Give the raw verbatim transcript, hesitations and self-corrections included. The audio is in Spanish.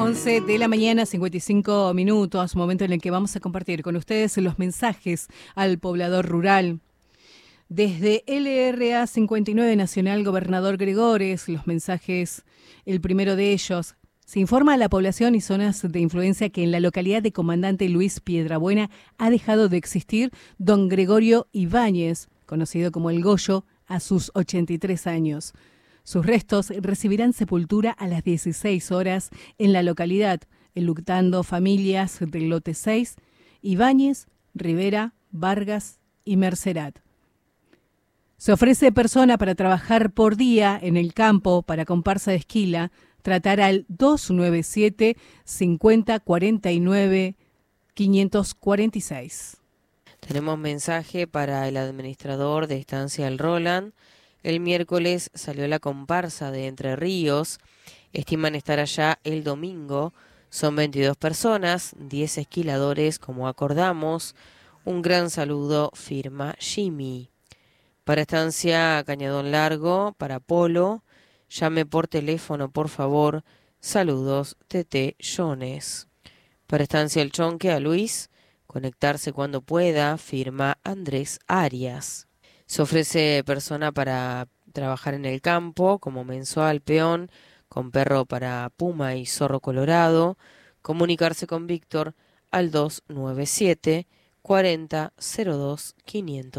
once de la mañana, cincuenta y cinco minutos, momento en el que vamos a compartir con ustedes los mensajes al poblador rural. Desde L R A cincuenta y nueve Nacional Gobernador Gregores, los mensajes, el primero de ellos. Se informa a la población y zonas de influencia que en la localidad de Comandante Luis Piedrabuena ha dejado de existir don Gregorio Ibáñez, conocido como El Goyo, a sus ochenta y tres años. Sus restos recibirán sepultura a las dieciséis horas en la localidad, enluctando familias del lote seis, Ibáñez, Rivera, Vargas y Mercerat. Se ofrece persona para trabajar por día en el campo para comparsa de esquila, tratar al dos nueve siete, cincuenta cuarenta y nueve, quinientos cuarenta y seis. Tenemos mensaje para el administrador de Estancia El Roland. El miércoles salió la comparsa de Entre Ríos. Estiman estar allá el domingo. Son veintidós personas, diez esquiladores, como acordamos. Un gran saludo, firma Jimmy. Para Estancia Cañadón Largo, para Polo, llame por teléfono, por favor. Saludos, Tete Jones. Para Estancia El Chonque, a Luis, conectarse cuando pueda, firma Andrés Arias. Se ofrece persona para trabajar en el campo, como mensual, peón, con perro para puma y zorro colorado. Comunicarse con Víctor al dos nueve siete, cuarenta, cero dos, quinientos.